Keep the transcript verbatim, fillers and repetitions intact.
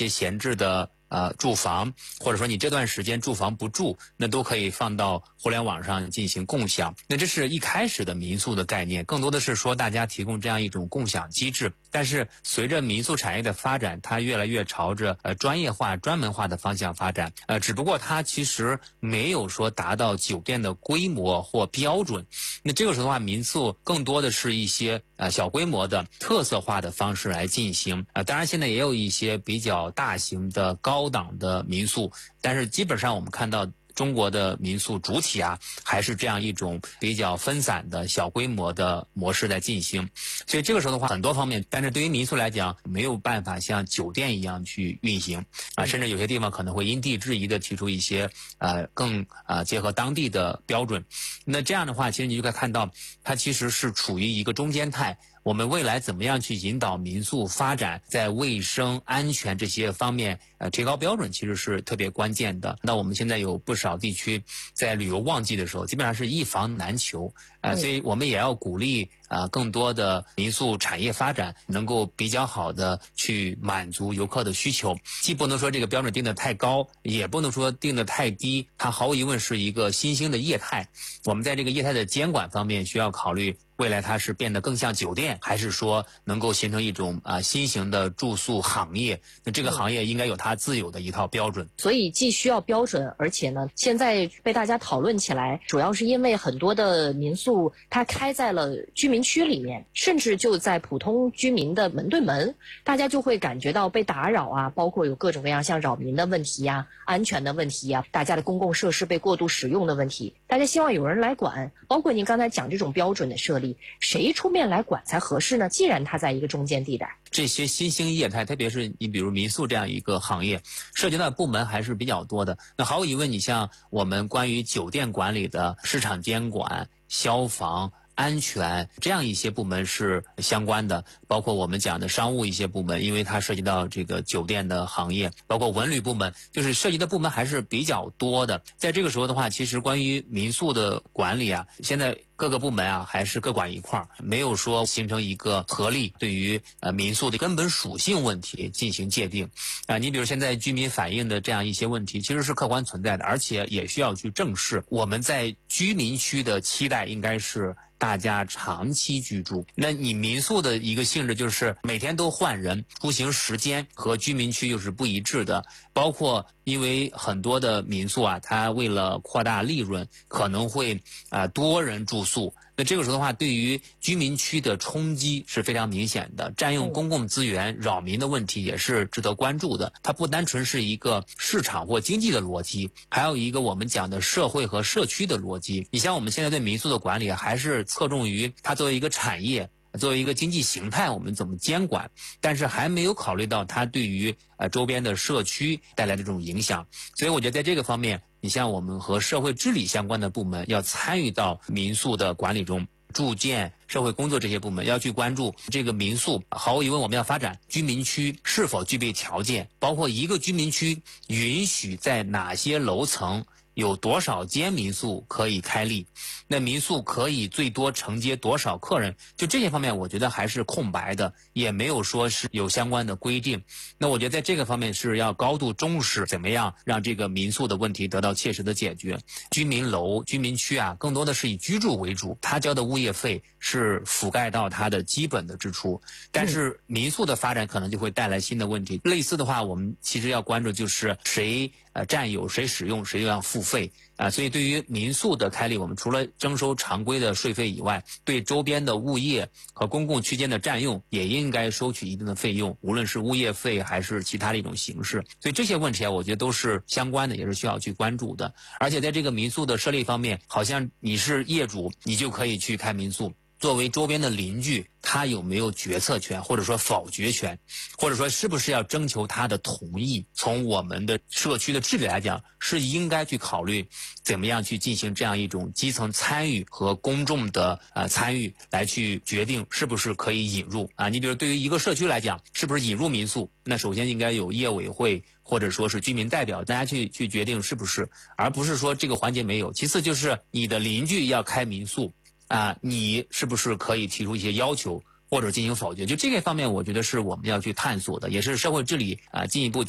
些闲置的呃住房，或者说你这段时间住房不住，那都可以放到互联网上进行共享。那这是一开始的民宿的概念，更多的是说大家提供这样一种共享机制。但是随着民宿产业的发展，它越来越朝着呃专业化、专门化的方向发展。呃，只不过它其实没有说达到酒店的规模或标准。那这个时候的话，民宿更多的是一些呃小规模的特色化的方式来进行。呃，当然现在也有一些比较大型的高档的民宿，但是基本上我们看到中国的民宿主体啊，还是这样一种比较分散的小规模的模式在进行。所以这个时候的话，很多方面，但是对于民宿来讲，没有办法像酒店一样去运行啊，甚至有些地方可能会因地制宜的提出一些呃更呃结合当地的标准。那这样的话，其实你就可以看到，它其实是处于一个中间态。我们未来怎么样去引导民宿发展，在卫生安全这些方面呃提高标准，其实是特别关键的。那我们现在有不少地区在旅游旺季的时候，基本上是一房难求呃所以我们也要鼓励啊、呃、更多的民宿产业发展，能够比较好的去满足游客的需求。既不能说这个标准定得太高，也不能说定得太低，它毫无疑问是一个新兴的业态。我们在这个业态的监管方面需要考虑，未来它是变得更像酒店，还是说能够形成一种啊、呃、新型的住宿行业？那这个行业应该有它自有的一套标准。 所以既需要标准，而且呢，现在被大家讨论起来，主要是因为很多的民宿它开在了居民区里面，甚至就在普通居民的门对门，大家就会感觉到被打扰啊，包括有各种各样像扰民的问题呀、安全的问题呀、大家的公共设施被过度使用的问题，大家希望有人来管。包括您刚才讲这种标准的设立，谁出面来管才合适呢？既然它在一个中间地带， 这些新兴业态，特别是你比如民宿这样一个行业，涉及到的部门还是比较多的。那毫无疑问，你像我们关于酒店管理的市场监管、消防、安全这样一些部门是相关的，包括我们讲的商务一些部门，因为它涉及到这个酒店的行业，包括文旅部门，就是涉及的部门还是比较多的。在这个时候的话，其实关于民宿的管理啊，现在各个部门啊还是各管一块儿，没有说形成一个合力对于呃民宿的根本属性问题进行界定啊、呃。你比如现在居民反映的这样一些问题，其实是客观存在的，而且也需要去正视。我们在居民区的期待应该是大家长期居住，那你民宿的一个性质就是每天都换人，出行时间和居民区又是不一致的，包括因为很多的民宿啊，它为了扩大利润，可能会啊、呃、多人住宿。那这个时候的话，对于居民区的冲击是非常明显的，占用公共资源、扰民的问题也是值得关注的。它不单纯是一个市场或经济的逻辑，还有一个我们讲的社会和社区的逻辑。你像我们现在对民宿的管理，还是侧重于它作为一个产业，作为一个经济形态，我们怎么监管，但是还没有考虑到它对于呃周边的社区带来的这种影响。所以我觉得在这个方面，你像我们和社会治理相关的部门要参与到民宿的管理中，住建、社会工作这些部门要去关注这个民宿。毫无疑问，我们要发展居民区是否具备条件，包括一个居民区允许在哪些楼层有多少间民宿可以开立，那民宿可以最多承接多少客人，就这些方面我觉得还是空白的，也没有说是有相关的规定。那我觉得在这个方面是要高度重视，怎么样让这个民宿的问题得到切实的解决。居民楼、居民区啊，更多的是以居住为主，他交的物业费是覆盖到他的基本的支出，但是民宿的发展可能就会带来新的问题。类似的话，我们其实要关注就是谁呃占有、谁使用，谁又要付费啊、呃。所以对于民宿的开立，我们除了征收常规的税费以外，对周边的物业和公共区间的占用也应该收取一定的费用，无论是物业费还是其他的一种形式。所以这些问题啊，我觉得都是相关的，也是需要去关注的。而且在这个民宿的设立方面，好像你是业主，你就可以去开民宿。作为周边的邻居，他有没有决策权，或者说否决权，或者说是不是要征求他的同意？从我们的社区的治理来讲，是应该去考虑怎么样去进行这样一种基层参与和公众的呃参与，来去决定是不是可以引入啊。你比如对于一个社区来讲，是不是引入民宿？那首先应该有业委会或者说是居民代表，大家去去决定是不是，而不是说这个环节没有。其次就是你的邻居要开民宿。啊，你是不是可以提出一些要求或者进行否决？就这个方面，我觉得是我们要去探索的，也是社会治理啊进一步